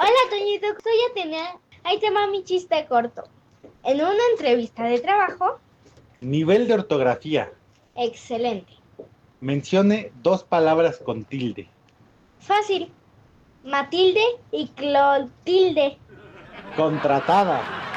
Hola, Toñito, soy Atenea. Ahí te va mi chiste corto. En una entrevista de trabajo, Nivel de ortografía. excelente. Mencione 2 palabras con tilde. Fácil. Matilde y Clotilde. Contratada.